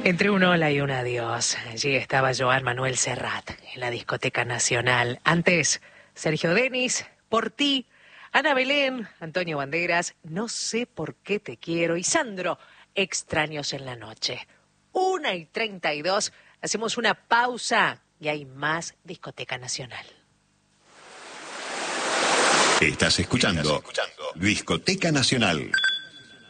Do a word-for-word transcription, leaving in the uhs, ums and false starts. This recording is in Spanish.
Entre un hola y un adiós, allí estaba Joan Manuel Serrat, en la Discoteca Nacional. Antes, Sergio Denis, Por ti, Ana Belén, Antonio Banderas, No sé por qué te quiero, y Sandro, Extraños en la noche. Una y treinta y dos, hacemos una pausa y hay más Discoteca Nacional. Estás escuchando, Estás escuchando Discoteca Nacional.